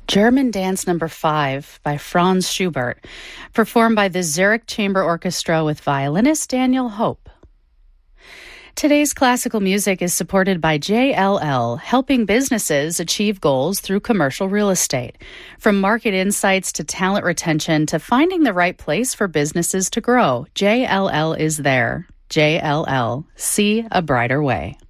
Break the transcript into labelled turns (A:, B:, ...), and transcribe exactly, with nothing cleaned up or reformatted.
A: German Dance Number five by Franz Schubert, performed by the Zurich Chamber Orchestra with violinist Daniel Hope. Today's classical music is supported by J L L, helping businesses achieve goals through commercial real estate. From market insights to talent retention to finding the right place for businesses to grow, J L L is there. J L L, see a brighter way.